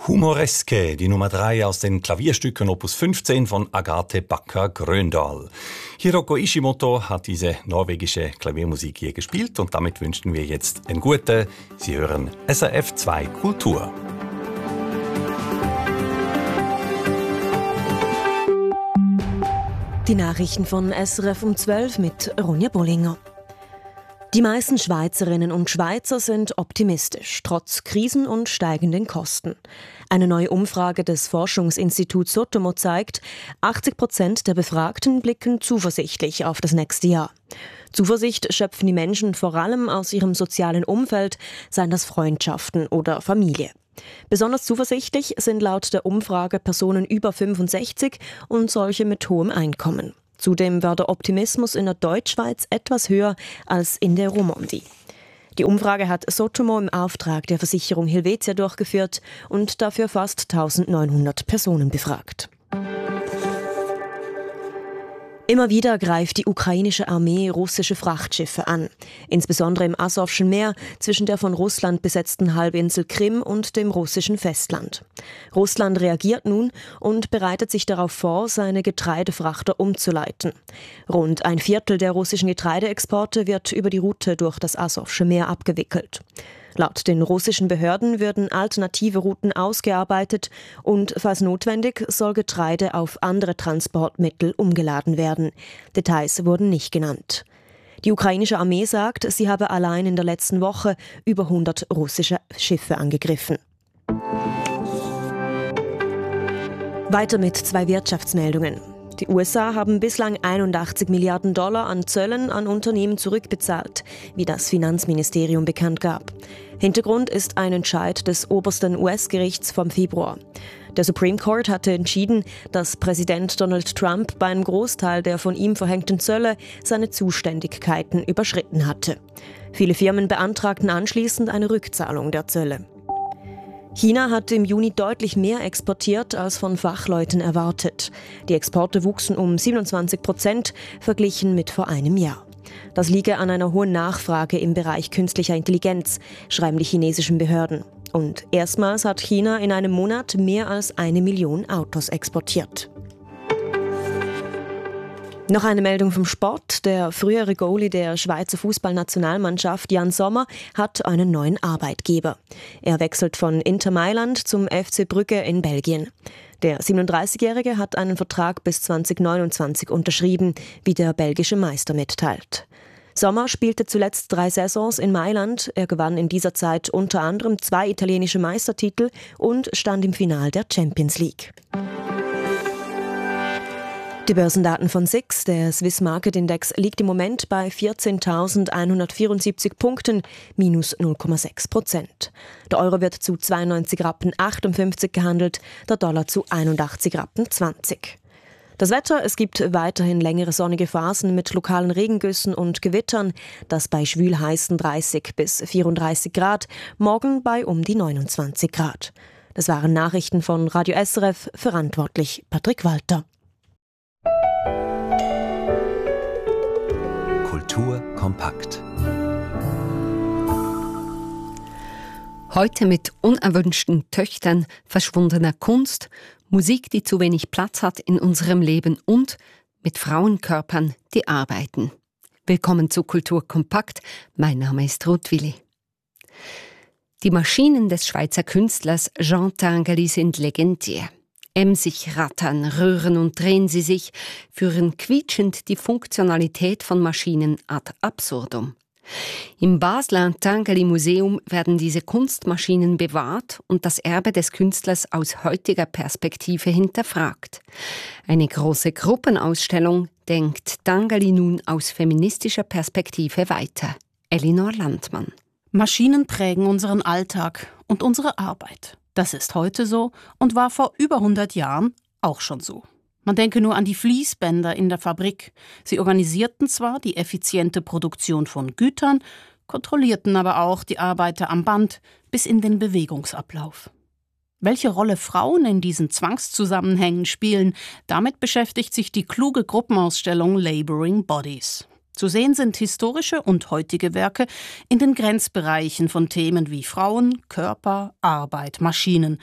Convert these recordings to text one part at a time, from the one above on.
Humoreske, die Nummer 3 aus den Klavierstücken Opus 15 von Agathe Backer-Gröndahl. Hiroko Ishimoto hat diese norwegische Klaviermusik hier gespielt und damit wünschen wir jetzt ein Gute. Sie hören SRF 2 Kultur. Die Nachrichten von SRF um 12 mit Ronja Bollinger. Die meisten Schweizerinnen und Schweizer sind optimistisch, trotz Krisen und steigenden Kosten. Eine neue Umfrage des Forschungsinstituts Sotomo zeigt, 80% der Befragten blicken zuversichtlich auf das nächste Jahr. Zuversicht schöpfen die Menschen vor allem aus ihrem sozialen Umfeld, seien das Freundschaften oder Familie. Besonders zuversichtlich sind laut der Umfrage Personen über 65 und solche mit hohem Einkommen. Zudem war der Optimismus in der Deutschschweiz etwas höher als in der Romandie. Die Umfrage hat Sotomo im Auftrag der Versicherung Helvetia durchgeführt und dafür fast 1900 Personen befragt. Immer wieder greift die ukrainische Armee russische Frachtschiffe an, insbesondere im Asowschen Meer zwischen der von Russland besetzten Halbinsel Krim und dem russischen Festland. Russland reagiert nun und bereitet sich darauf vor, seine Getreidefrachter umzuleiten. Rund ein Viertel der russischen Getreideexporte wird über die Route durch das Asowsche Meer abgewickelt. Laut den russischen Behörden würden alternative Routen ausgearbeitet und, falls notwendig, soll Getreide auf andere Transportmittel umgeladen werden. Details wurden nicht genannt. Die ukrainische Armee sagt, sie habe allein in der letzten Woche über 100 russische Schiffe angegriffen. Weiter mit 2 Wirtschaftsmeldungen. Die USA haben bislang 81 Milliarden Dollar an Zöllen an Unternehmen zurückbezahlt, wie das Finanzministerium bekannt gab. Hintergrund ist ein Entscheid des obersten US-Gerichts vom Februar. Der Supreme Court hatte entschieden, dass Präsident Donald Trump bei einem Großteil der von ihm verhängten Zölle seine Zuständigkeiten überschritten hatte. Viele Firmen beantragten anschließend eine Rückzahlung der Zölle. China hat im Juni deutlich mehr exportiert als von Fachleuten erwartet. Die Exporte wuchsen um 27% verglichen mit vor einem Jahr. Das liege an einer hohen Nachfrage im Bereich künstlicher Intelligenz, schreiben die chinesischen Behörden. Und erstmals hat China in einem Monat mehr als 1 Million Autos exportiert. Noch eine Meldung vom Sport. Der frühere Goalie der Schweizer Fußballnationalmannschaft Jan Sommer hat einen neuen Arbeitgeber. Er wechselt von Inter Mailand zum FC Brügge in Belgien. Der 37-Jährige hat einen Vertrag bis 2029 unterschrieben, wie der belgische Meister mitteilt. Sommer spielte zuletzt 3 Saisons in Mailand. Er gewann in dieser Zeit unter anderem 2 italienische Meistertitel und stand im Finale der Champions League. Die Börsendaten von SIX, der Swiss Market Index, liegt im Moment bei 14.174 Punkten, minus 0,6%. Der Euro wird zu 92,58 Rappen gehandelt, der Dollar zu 81,20 Rappen. Das Wetter, es gibt weiterhin längere sonnige Phasen mit lokalen Regengüssen und Gewittern, das bei schwül heißen 30 bis 34 Grad, morgen bei um die 29 Grad. Das waren Nachrichten von Radio SRF, verantwortlich Patrick Walter. Kultur kompakt. Heute mit unerwünschten Töchtern, verschwundener Kunst, Musik, die zu wenig Platz hat in unserem Leben und mit Frauenkörpern, die arbeiten. Willkommen zu Kultur kompakt. Mein Name ist Ruth Willi. Die Maschinen des Schweizer Künstlers Jean Tinguely sind legendär. Emsig rattern, rühren und drehen sie sich, führen quietschend die Funktionalität von Maschinen ad absurdum. Im Basler Tinguely Museum werden diese Kunstmaschinen bewahrt und das Erbe des Künstlers aus heutiger Perspektive hinterfragt. Eine große Gruppenausstellung denkt Tinguely nun aus feministischer Perspektive weiter. Elinor Landmann. Maschinen prägen unseren Alltag und unsere Arbeit. Das ist heute so und war vor über 100 Jahren auch schon so. Man denke nur an die Fließbänder in der Fabrik. Sie organisierten zwar die effiziente Produktion von Gütern, kontrollierten aber auch die Arbeiter am Band bis in den Bewegungsablauf. Welche Rolle Frauen in diesen Zwangszusammenhängen spielen, damit beschäftigt sich die kluge Gruppenausstellung Laboring Bodies. Zu sehen sind historische und heutige Werke in den Grenzbereichen von Themen wie Frauen, Körper, Arbeit, Maschinen.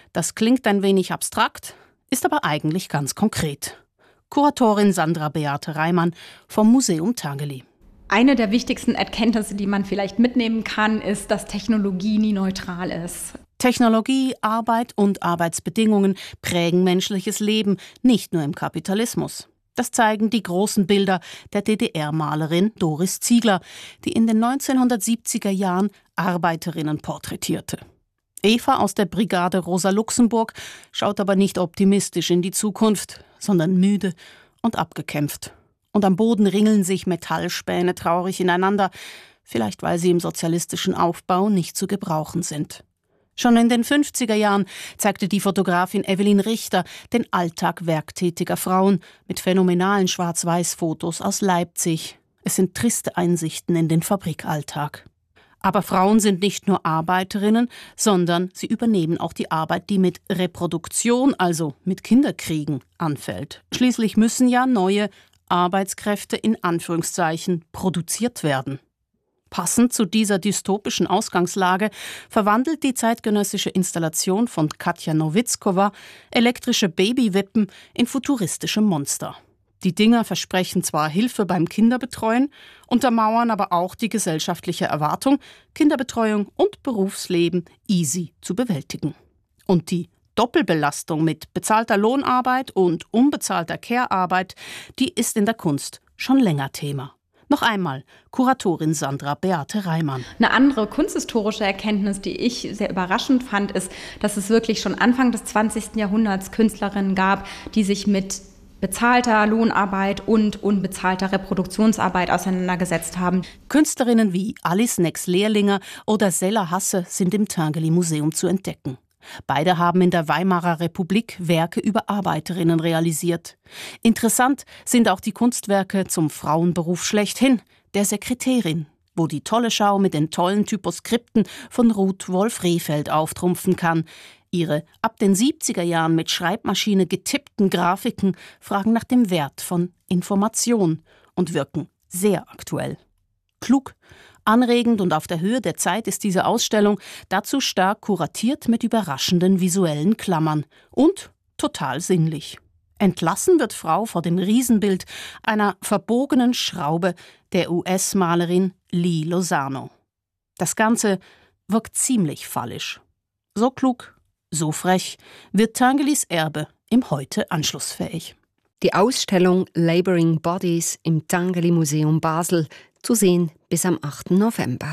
Das klingt ein wenig abstrakt, ist aber eigentlich ganz konkret. Kuratorin Sandra Beate Reimann vom Museum Tangeli. Eine der wichtigsten Erkenntnisse, die man vielleicht mitnehmen kann, ist, dass Technologie nie neutral ist. Technologie, Arbeit und Arbeitsbedingungen prägen menschliches Leben, nicht nur im Kapitalismus. Das zeigen die großen Bilder der DDR-Malerin Doris Ziegler, die in den 1970er Jahren Arbeiterinnen porträtierte. Eva aus der Brigade Rosa Luxemburg schaut aber nicht optimistisch in die Zukunft, sondern müde und abgekämpft. Und am Boden ringeln sich Metallspäne traurig ineinander, vielleicht weil sie im sozialistischen Aufbau nicht zu gebrauchen sind. Schon in den 50er Jahren zeigte die Fotografin Evelyn Richter den Alltag werktätiger Frauen mit phänomenalen Schwarz-Weiß-Fotos aus Leipzig. Es sind triste Einsichten in den Fabrikalltag. Aber Frauen sind nicht nur Arbeiterinnen, sondern sie übernehmen auch die Arbeit, die mit Reproduktion, also mit Kinderkriegen, anfällt. Schließlich müssen ja neue Arbeitskräfte in Anführungszeichen produziert werden. Passend zu dieser dystopischen Ausgangslage verwandelt die zeitgenössische Installation von Katja Nowitzkova elektrische Babywippen in futuristische Monster. Die Dinger versprechen zwar Hilfe beim Kinderbetreuen, untermauern aber auch die gesellschaftliche Erwartung, Kinderbetreuung und Berufsleben easy zu bewältigen. Und die Doppelbelastung mit bezahlter Lohnarbeit und unbezahlter Care-Arbeit, die ist in der Kunst schon länger Thema. Noch einmal Kuratorin Sandra Beate Reimann. Eine andere kunsthistorische Erkenntnis, die ich sehr überraschend fand, ist, dass es wirklich schon Anfang des 20. Jahrhunderts Künstlerinnen gab, die sich mit bezahlter Lohnarbeit und unbezahlter Reproduktionsarbeit auseinandergesetzt haben. Künstlerinnen wie Alice Nex-Lehrlinger oder Sella Hasse sind im Tangeli-Museum zu entdecken. Beide haben in der Weimarer Republik Werke über Arbeiterinnen realisiert. Interessant sind auch die Kunstwerke zum Frauenberuf schlechthin, der Sekretärin, wo die tolle Schau mit den tollen Typoskripten von Ruth Wolf-Rehfeld auftrumpfen kann. Ihre ab den 70er Jahren mit Schreibmaschine getippten Grafiken fragen nach dem Wert von Information und wirken sehr aktuell. Klug, anregend und auf der Höhe der Zeit ist diese Ausstellung, dazu stark kuratiert mit überraschenden visuellen Klammern und total sinnlich. Entlassen wird Frau vor dem Riesenbild einer verbogenen Schraube der US-Malerin Lee Lozano. Das Ganze wirkt ziemlich fallisch. So klug, so frech wird Tangelis Erbe im Heute anschlussfähig. Die Ausstellung Laboring Bodies im Tangeli Museum Basel zu sehen bis am 8. November.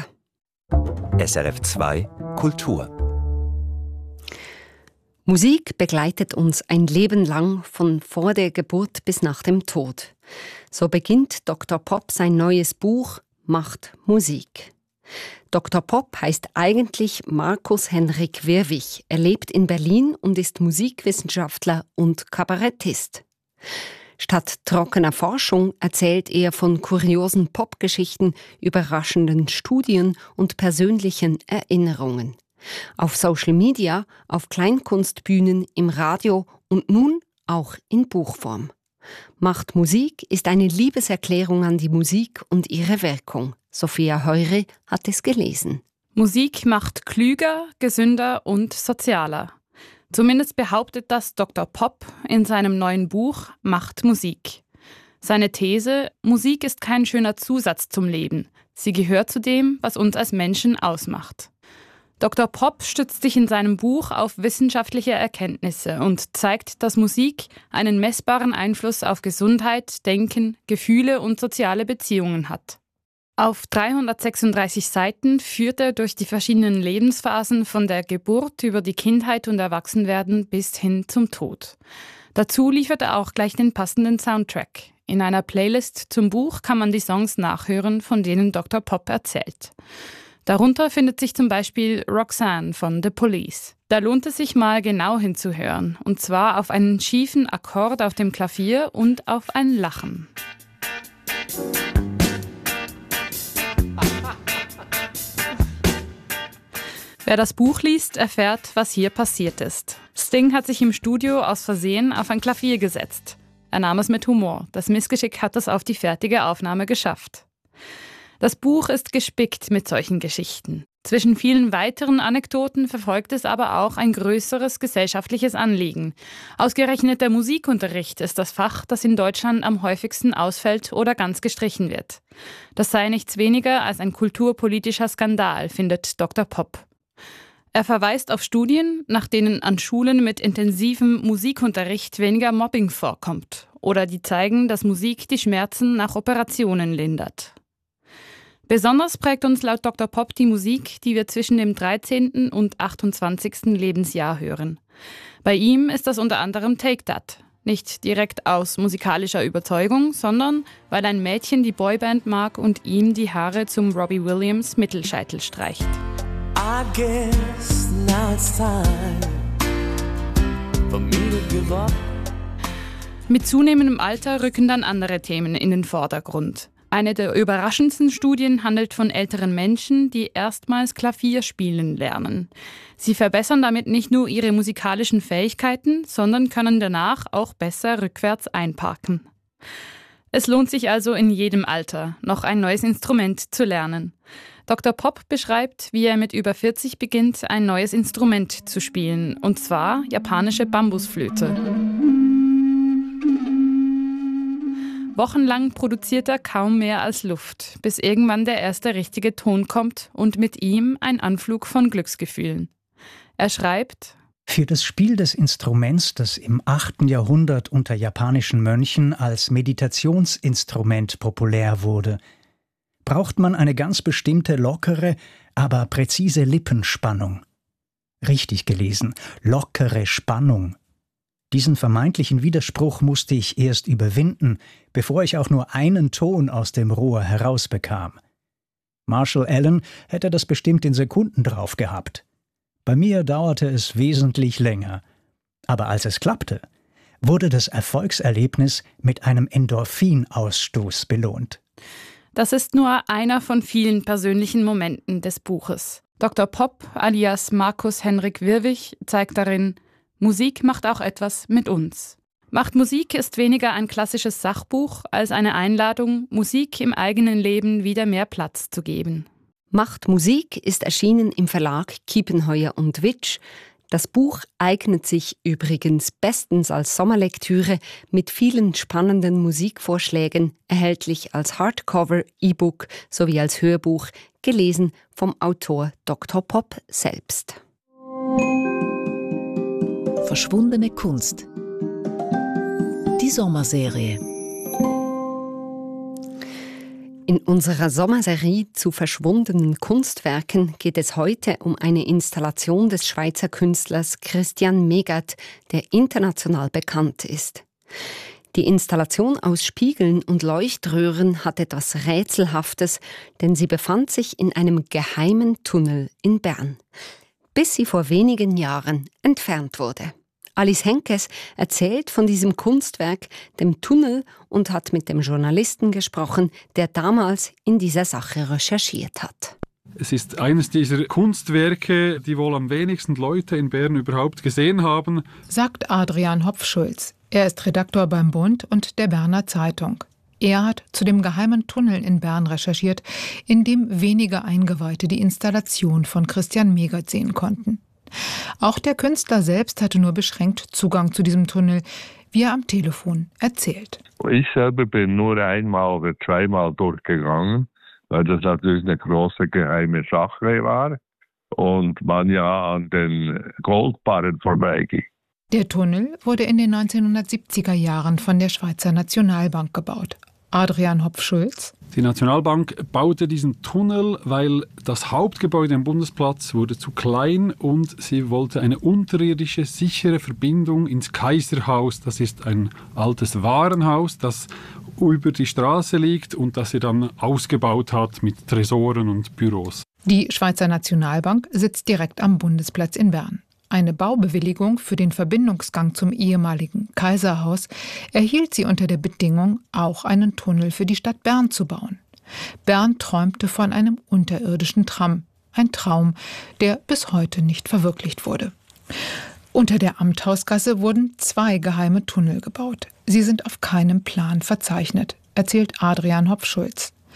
SRF 2 Kultur. Musik begleitet uns ein Leben lang, von vor der Geburt bis nach dem Tod. So beginnt Dr. Pop sein neues Buch Macht Musik. Dr. Pop heißt eigentlich Markus Henrik Wirwig. Er lebt in Berlin und ist Musikwissenschaftler und Kabarettist. Statt trockener Forschung erzählt er von kuriosen Popgeschichten, überraschenden Studien und persönlichen Erinnerungen. Auf Social Media, auf Kleinkunstbühnen, im Radio und nun auch in Buchform. Macht Musik ist eine Liebeserklärung an die Musik und ihre Wirkung. Sophia Heure hat es gelesen. Musik macht klüger, gesünder und sozialer. Zumindest behauptet das Dr. Pop in seinem neuen Buch Macht Musik. Seine These: Musik ist kein schöner Zusatz zum Leben. Sie gehört zu dem, was uns als Menschen ausmacht. Dr. Pop stützt sich in seinem Buch auf wissenschaftliche Erkenntnisse und zeigt, dass Musik einen messbaren Einfluss auf Gesundheit, Denken, Gefühle und soziale Beziehungen hat. Auf 336 Seiten führt er durch die verschiedenen Lebensphasen von der Geburt über die Kindheit und Erwachsenwerden bis hin zum Tod. Dazu liefert er auch gleich den passenden Soundtrack. In einer Playlist zum Buch kann man die Songs nachhören, von denen Dr. Pop erzählt. Darunter findet sich zum Beispiel Roxanne von The Police. Da lohnt es sich mal genau hinzuhören, und zwar auf einen schiefen Akkord auf dem Klavier und auf ein Lachen. Wer das Buch liest, erfährt, was hier passiert ist. Sting hat sich im Studio aus Versehen auf ein Klavier gesetzt. Er nahm es mit Humor. Das Missgeschick hat es auf die fertige Aufnahme geschafft. Das Buch ist gespickt mit solchen Geschichten. Zwischen vielen weiteren Anekdoten verfolgt es aber auch ein größeres gesellschaftliches Anliegen. Ausgerechnet der Musikunterricht ist das Fach, das in Deutschland am häufigsten ausfällt oder ganz gestrichen wird. Das sei nichts weniger als ein kulturpolitischer Skandal, findet Dr. Popp. Er verweist auf Studien, nach denen an Schulen mit intensivem Musikunterricht weniger Mobbing vorkommt oder die zeigen, dass Musik die Schmerzen nach Operationen lindert. Besonders prägt uns laut Dr. Popp die Musik, die wir zwischen dem 13. und 28. Lebensjahr hören. Bei ihm ist das unter anderem Take That. Nicht direkt aus musikalischer Überzeugung, sondern weil ein Mädchen die Boyband mag und ihm die Haare zum Robbie Williams Mittelscheitel streicht. I guess now it's time for me to give up. Mit zunehmendem Alter rücken dann andere Themen in den Vordergrund. Eine der überraschendsten Studien handelt von älteren Menschen, die erstmals Klavier spielen lernen. Sie verbessern damit nicht nur ihre musikalischen Fähigkeiten, sondern können danach auch besser rückwärts einparken. Es lohnt sich also in jedem Alter, noch ein neues Instrument zu lernen. Dr. Popp beschreibt, wie er mit über 40 beginnt, ein neues Instrument zu spielen, und zwar japanische Bambusflöte. Wochenlang produziert er kaum mehr als Luft, bis irgendwann der erste richtige Ton kommt und mit ihm ein Anflug von Glücksgefühlen. Er schreibt: Für das Spiel des Instruments, das im 8. Jahrhundert unter japanischen Mönchen als Meditationsinstrument populär wurde, braucht man eine ganz bestimmte lockere, aber präzise Lippenspannung. Richtig gelesen, lockere Spannung. Diesen vermeintlichen Widerspruch musste ich erst überwinden, bevor ich auch nur einen Ton aus dem Rohr herausbekam. Marshall Allen hätte das bestimmt in Sekunden drauf gehabt. Bei mir dauerte es wesentlich länger. Aber als es klappte, wurde das Erfolgserlebnis mit einem Endorphinausstoß belohnt. Das ist nur einer von vielen persönlichen Momenten des Buches. Dr. Popp alias Markus Henrik Wirwig zeigt darin: Musik macht auch etwas mit uns. Macht Musik ist weniger ein klassisches Sachbuch als eine Einladung, Musik im eigenen Leben wieder mehr Platz zu geben. Macht Musik ist erschienen im Verlag Kiepenheuer & Witsch. Das Buch eignet sich übrigens bestens als Sommerlektüre mit vielen spannenden Musikvorschlägen, erhältlich als Hardcover, E-Book sowie als Hörbuch, gelesen vom Autor Dr. Popp selbst. Verschwundene Kunst. Die Sommerserie. In unserer Sommerserie zu verschwundenen Kunstwerken geht es heute um eine Installation des Schweizer Künstlers Christian Megert, der international bekannt ist. Die Installation aus Spiegeln und Leuchtröhren hat etwas Rätselhaftes, denn sie befand sich in einem geheimen Tunnel in Bern, bis sie vor wenigen Jahren entfernt wurde. Alice Henkes erzählt von diesem Kunstwerk, dem Tunnel, und hat mit dem Journalisten gesprochen, der damals in dieser Sache recherchiert hat. Es ist eines dieser Kunstwerke, die wohl am wenigsten Leute in Bern überhaupt gesehen haben, sagt Adrian Hopf-Schulz. Er ist Redaktor beim Bund und der Berner Zeitung. Er hat zu dem geheimen Tunnel in Bern recherchiert, in dem wenige Eingeweihte die Installation von Christian Megert sehen konnten. Auch der Künstler selbst hatte nur beschränkt Zugang zu diesem Tunnel, wie er am Telefon erzählt. Ich selber bin nur einmal oder zweimal durchgegangen, weil das natürlich eine große geheime Sache war und man ja an den Goldbarren vorbeiging. Der Tunnel wurde in den 1970er Jahren von der Schweizer Nationalbank gebaut. Adrian Hopf-Schulz. Die Nationalbank baute diesen Tunnel, weil das Hauptgebäude am Bundesplatz wurde zu klein und sie wollte eine unterirdische, sichere Verbindung ins Kaiserhaus. Das ist ein altes Warenhaus, das über die Straße liegt und das sie dann ausgebaut hat mit Tresoren und Büros. Die Schweizer Nationalbank sitzt direkt am Bundesplatz in Bern. Eine Baubewilligung für den Verbindungsgang zum ehemaligen Kaiserhaus erhielt sie unter der Bedingung, auch einen Tunnel für die Stadt Bern zu bauen. Bern träumte von einem unterirdischen Tram, ein Traum, der bis heute nicht verwirklicht wurde. Unter der Amthausgasse wurden 2 geheime Tunnel gebaut. Sie sind auf keinem Plan verzeichnet, erzählt Adrian Hopf-Schulz.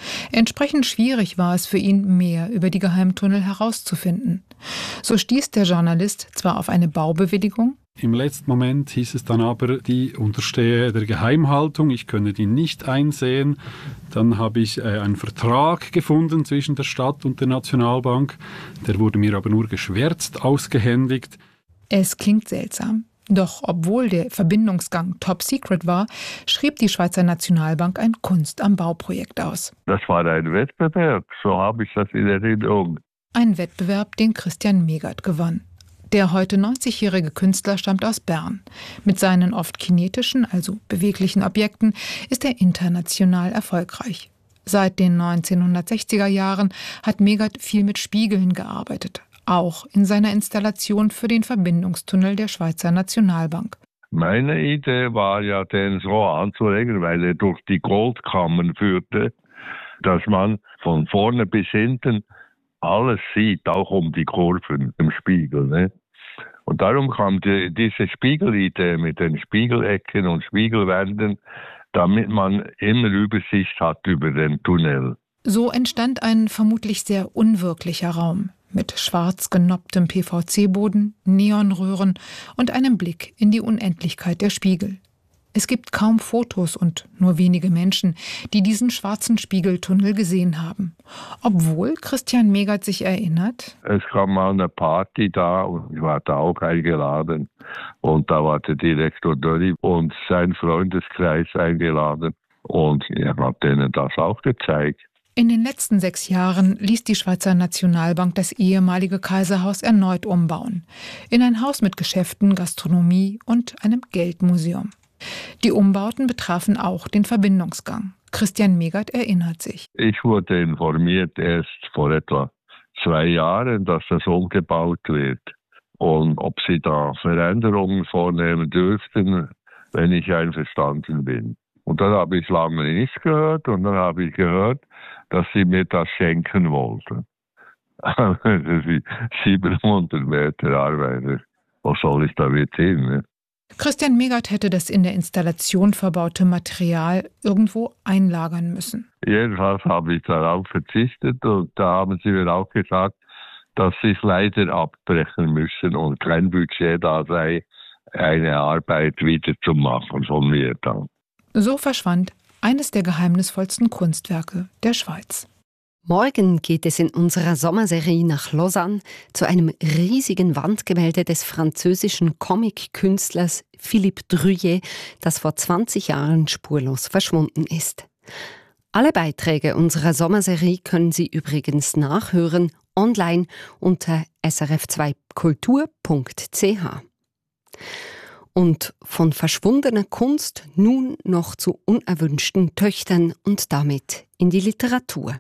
Entsprechend schwierig war es für ihn, mehr über die Geheimtunnel herauszufinden. So stieß der Journalist zwar auf eine Baubewilligung. Im letzten Moment hieß es dann aber, die unterstehe der Geheimhaltung, ich könne die nicht einsehen. Dann habe ich einen Vertrag gefunden zwischen der Stadt und der Nationalbank. Der wurde mir aber nur geschwärzt ausgehändigt. Es klingt seltsam. Doch obwohl der Verbindungsgang top secret war, schrieb die Schweizer Nationalbank ein Kunst am Bauprojekt aus. Das war ein Wettbewerb, so habe ich das in Erinnerung. Ein Wettbewerb, den Christian Megert gewann. Der heute 90-jährige Künstler stammt aus Bern. Mit seinen oft kinetischen, also beweglichen Objekten ist er international erfolgreich. Seit den 1960er Jahren hat Megert viel mit Spiegeln gearbeitet. Auch in seiner Installation für den Verbindungstunnel der Schweizer Nationalbank. Meine Idee war ja, den so anzulegen, weil er durch die Goldkammern führte, dass man von vorne bis hinten alles sieht, auch um die Kurven im Spiegel. Ne? Und darum kam diese Spiegelidee mit den Spiegelecken und Spiegelwänden, damit man immer Übersicht hat über den Tunnel. So entstand ein vermutlich sehr unwirklicher Raum mit schwarz genopptem PVC-Boden, Neonröhren und einem Blick in die Unendlichkeit der Spiegel. Es gibt kaum Fotos und nur wenige Menschen, die diesen schwarzen Spiegeltunnel gesehen haben. Obwohl Christian Megert sich erinnert: Es gab mal eine Party da und ich war da auch eingeladen. Und da war der Direktor Dörri und sein Freundeskreis eingeladen. Und ich habe denen das auch gezeigt. In den letzten 6 Jahren ließ die Schweizer Nationalbank das ehemalige Kaiserhaus erneut umbauen. In ein Haus mit Geschäften, Gastronomie und einem Geldmuseum. Die Umbauten betrafen auch den Verbindungsgang. Christian Megert erinnert sich. Ich wurde informiert erst vor etwa 2 Jahren, dass das umgebaut wird. Und ob sie da Veränderungen vornehmen dürften, wenn ich einverstanden bin. Und dann habe ich lange nichts gehört und dann habe ich gehört, dass sie mir das schenken wollten. 700 Meter Arbeiter. Wo soll ich damit hin? Ne? Christian Megert hätte das in der Installation verbaute Material irgendwo einlagern müssen. Jedenfalls habe ich darauf verzichtet und da haben sie mir auch gesagt, dass sie es leider abbrechen müssen und kein Budget da sei, eine Arbeit wieder zu machen von mir dann. So verschwand eines der geheimnisvollsten Kunstwerke der Schweiz. Morgen geht es in unserer Sommerserie nach Lausanne zu einem riesigen Wandgemälde des französischen Comic-Künstlers Philippe Druillet, das vor 20 Jahren spurlos verschwunden ist. Alle Beiträge unserer Sommerserie können Sie übrigens nachhören online unter srf2kultur.ch. Und von verschwundener Kunst nun noch zu unerwünschten Töchtern und damit in die Literatur.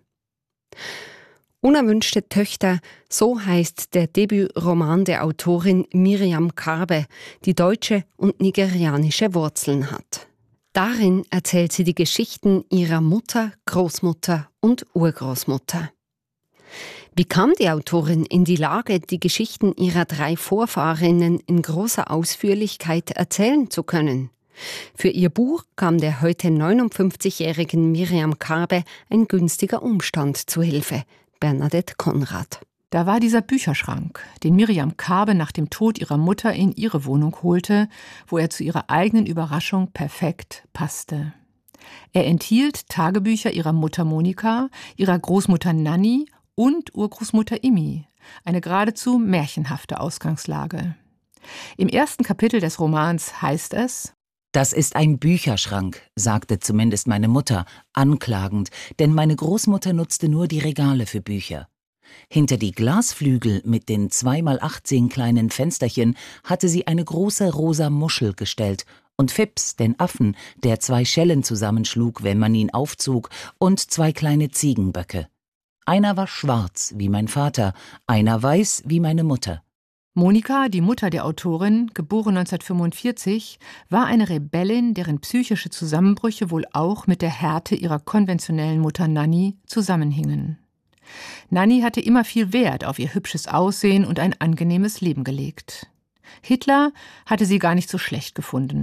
Unerwünschte Töchter, so heißt der Debütroman der Autorin Miriam Karbe, die deutsche und nigerianische Wurzeln hat. Darin erzählt sie die Geschichten ihrer Mutter, Großmutter und Urgroßmutter. Wie kam die Autorin in die Lage, die Geschichten ihrer 3 Vorfahrinnen in großer Ausführlichkeit erzählen zu können? Für ihr Buch kam der heute 59-jährigen Miriam Karbe ein günstiger Umstand zu Hilfe. Bernadette Konrad. Da war dieser Bücherschrank, den Miriam Karbe nach dem Tod ihrer Mutter in ihre Wohnung holte, wo er zu ihrer eigenen Überraschung perfekt passte. Er enthielt Tagebücher ihrer Mutter Monika, ihrer Großmutter Nanni und Urgroßmutter Imi, eine geradezu märchenhafte Ausgangslage. Im ersten Kapitel des Romans heißt es: Das ist ein Bücherschrank, sagte zumindest meine Mutter, anklagend, denn meine Großmutter nutzte nur die Regale für Bücher. Hinter die Glasflügel mit den 2x18 kleinen Fensterchen hatte sie eine große rosa Muschel gestellt und Fips, den Affen, der 2 Schellen zusammenschlug, wenn man ihn aufzog, und 2 kleine Ziegenböcke. Einer war schwarz, wie mein Vater, einer weiß, wie meine Mutter. Monika, die Mutter der Autorin, geboren 1945, war eine Rebellin, deren psychische Zusammenbrüche wohl auch mit der Härte ihrer konventionellen Mutter Nanni zusammenhingen. Nanni hatte immer viel Wert auf ihr hübsches Aussehen und ein angenehmes Leben gelegt. Hitler hatte sie gar nicht so schlecht gefunden.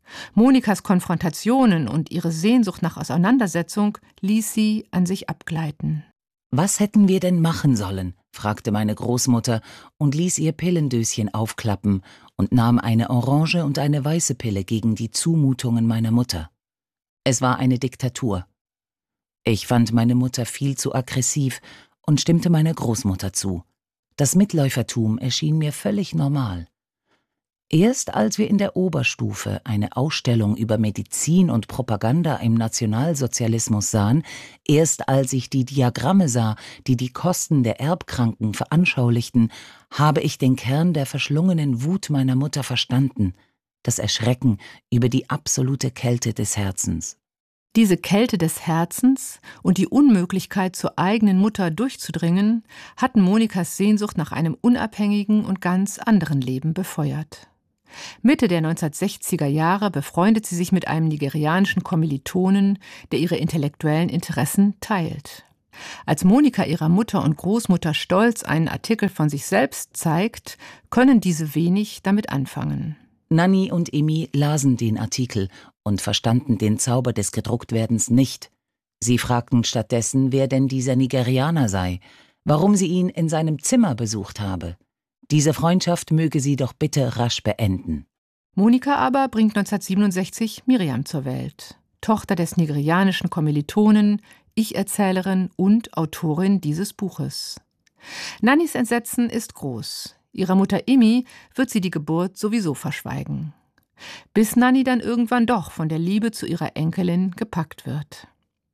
Monikas Konfrontationen und ihre Sehnsucht nach Auseinandersetzung ließ sie an sich abgleiten. »Was hätten wir denn machen sollen?« fragte meine Großmutter und ließ ihr Pillendöschen aufklappen und nahm eine orange und eine weiße Pille gegen die Zumutungen meiner Mutter. Es war eine Diktatur. Ich fand meine Mutter viel zu aggressiv und stimmte meiner Großmutter zu. Das Mitläufertum erschien mir völlig normal. Erst als wir in der Oberstufe eine Ausstellung über Medizin und Propaganda im Nationalsozialismus sahen, erst als ich die Diagramme sah, die die Kosten der Erbkranken veranschaulichten, habe ich den Kern der verschlungenen Wut meiner Mutter verstanden, das Erschrecken über die absolute Kälte des Herzens. Diese Kälte des Herzens und die Unmöglichkeit, zur eigenen Mutter durchzudringen, hatten Monikas Sehnsucht nach einem unabhängigen und ganz anderen Leben befeuert. Mitte der 1960er Jahre befreundet sie sich mit einem nigerianischen Kommilitonen, der ihre intellektuellen Interessen teilt. Als Monika ihrer Mutter und Großmutter stolz einen Artikel von sich selbst zeigt, können diese wenig damit anfangen. Nanni und Emi lasen den Artikel und verstanden den Zauber des Gedrucktwerdens nicht. Sie fragten stattdessen, wer denn dieser Nigerianer sei, warum sie ihn in seinem Zimmer besucht habe. Diese Freundschaft möge sie doch bitte rasch beenden. Monika aber bringt 1967 Miriam zur Welt, Tochter des nigerianischen Kommilitonen, Ich-Erzählerin und Autorin dieses Buches. Nannis Entsetzen ist groß. Ihrer Mutter Imi wird sie die Geburt sowieso verschweigen. Bis Nanni dann irgendwann doch von der Liebe zu ihrer Enkelin gepackt wird.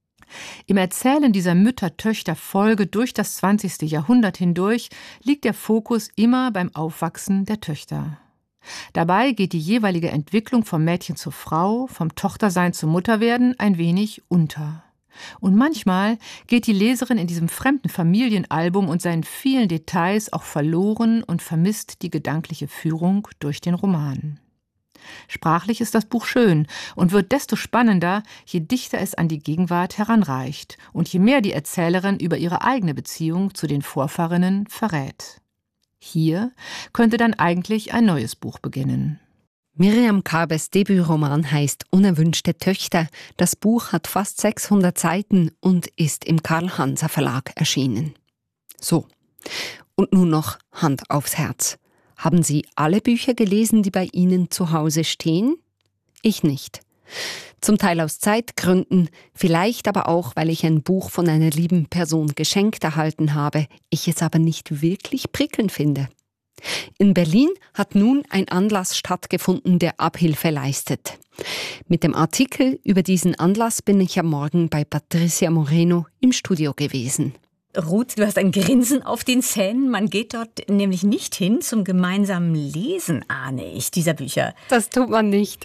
Im Erzählen dieser Mütter-Töchter-Folge durch das 20. Jahrhundert hindurch liegt der Fokus immer beim Aufwachsen der Töchter. Dabei geht die jeweilige Entwicklung vom Mädchen zur Frau, vom Tochtersein zum Mutterwerden ein wenig unter. Und manchmal geht die Leserin in diesem fremden Familienalbum und seinen vielen Details auch verloren und vermisst die gedankliche Führung durch den Roman. Sprachlich ist das Buch schön und wird desto spannender, je dichter es an die Gegenwart heranreicht und je mehr die Erzählerin über ihre eigene Beziehung zu den Vorfahrinnen verrät. Hier könnte dann eigentlich ein neues Buch beginnen. Miriam Kabes Debütroman heißt Unerwünschte Töchter. Das Buch hat fast 600 Seiten und ist im Karl-Hanser Verlag erschienen. So, und nun noch Hand aufs Herz. Haben Sie alle Bücher gelesen, die bei Ihnen zu Hause stehen? Ich nicht. Zum Teil aus Zeitgründen, vielleicht aber auch, weil ich ein Buch von einer lieben Person geschenkt erhalten habe, ich es aber nicht wirklich prickelnd finde. In Berlin hat nun ein Anlass stattgefunden, der Abhilfe leistet. Mit dem Artikel über diesen Anlass bin ich am Morgen bei Patricia Moreno im Studio gewesen. Ruth, du hast ein Grinsen auf den Zähnen. Man geht dort nämlich nicht hin zum gemeinsamen Lesen, ahne ich, dieser Bücher. Das tut man nicht.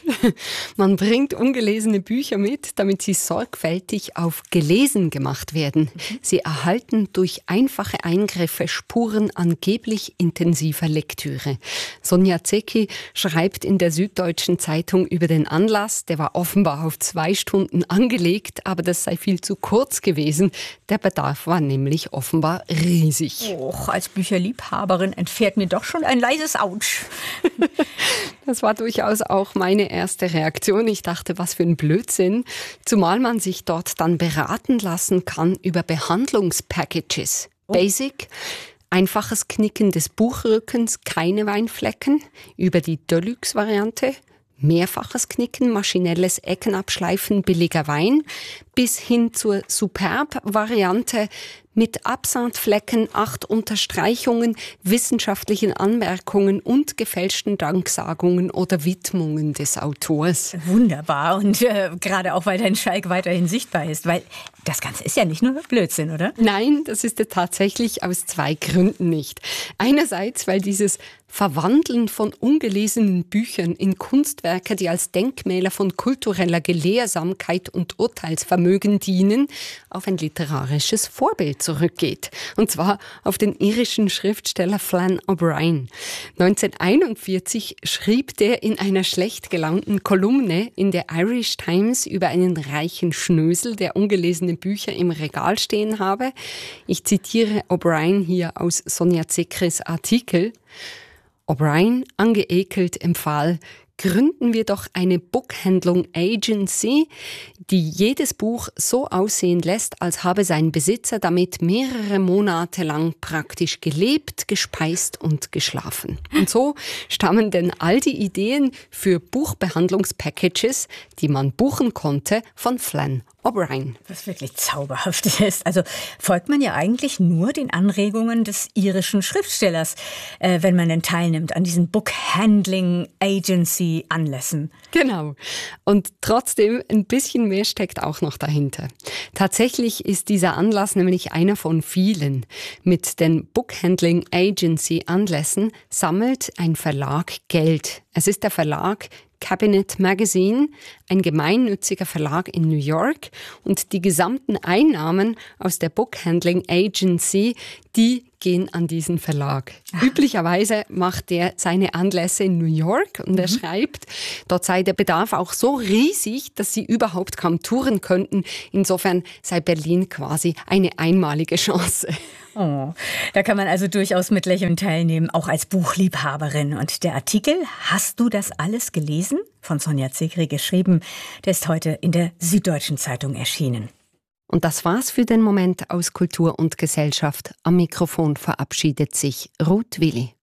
Man bringt ungelesene Bücher mit, damit sie sorgfältig auf gelesen gemacht werden. Sie erhalten durch einfache Eingriffe Spuren angeblich intensiver Lektüre. Sonja Zecki schreibt in der Süddeutschen Zeitung über den Anlass. Der war offenbar auf 2 Stunden angelegt, aber das sei viel zu kurz gewesen. Der Bedarf war nämlich offenbar riesig. Och, als Bücherliebhaberin entfährt mir doch schon ein leises Autsch. Das war durchaus auch meine erste Reaktion. Ich dachte, was für ein Blödsinn. Zumal man sich dort dann beraten lassen kann über Behandlungspackages. Basic, einfaches Knicken des Buchrückens, keine Weinflecken. Über die Deluxe-Variante, mehrfaches Knicken, maschinelles Eckenabschleifen, billiger Wein, bis hin zur Superb-Variante mit Absandflecken, 8 Unterstreichungen, wissenschaftlichen Anmerkungen und gefälschten Danksagungen oder Widmungen des Autors. Wunderbar. Und gerade auch, weil dein Schalk weiterhin sichtbar ist. Weil das Ganze ist ja nicht nur Blödsinn, oder? Nein, das ist es tatsächlich aus 2 Gründen nicht. Einerseits, weil dieses Verwandeln von ungelesenen Büchern in Kunstwerke, die als Denkmäler von kultureller Gelehrsamkeit und Urteilsvermögen dienen, auf ein literarisches Vorbild zurückgeht. Und zwar auf den irischen Schriftsteller Flann O'Brien. 1941 schrieb der in einer schlecht gelaunten Kolumne in der Irish Times über einen reichen Schnösel, der ungelesene Bücher im Regal stehen habe. Ich zitiere O'Brien hier aus Sonja Zeckris Artikel. O'Brien, angeekelt, empfahl: gründen wir doch eine Buchhandlung Agency, die jedes Buch so aussehen lässt, als habe sein Besitzer damit mehrere Monate lang praktisch gelebt, gespeist und geschlafen. Und so stammen denn all die Ideen für Buchbehandlungspackages, die man buchen konnte, von Flann O'Brien. Was wirklich zauberhaft ist. Also folgt man ja eigentlich nur den Anregungen des irischen Schriftstellers, wenn man denn teilnimmt an diesen Book-Handling Agency-Anlässen. Genau. Und trotzdem, ein bisschen mehr steckt auch noch dahinter. Tatsächlich ist dieser Anlass nämlich einer von vielen. Mit den Book-Handling Agency-Anlässen sammelt ein Verlag Geld. Es ist der Verlag Cabinet Magazine, ein gemeinnütziger Verlag in New York, und die gesamten Einnahmen aus der Bookhandling Agency, die gehen an diesen Verlag. Üblicherweise macht er seine Anlässe in New York und er schreibt, dort sei der Bedarf auch so riesig, dass sie überhaupt kaum touren könnten. Insofern sei Berlin quasi eine einmalige Chance. Oh, da kann man also durchaus mit Lächeln teilnehmen, auch als Buchliebhaberin. Und der Artikel "Hast du das alles gelesen?" von Sonja Zegri geschrieben, der ist heute in der Süddeutschen Zeitung erschienen. Und das war's für den Moment aus Kultur und Gesellschaft. Am Mikrofon verabschiedet sich Ruth Willi.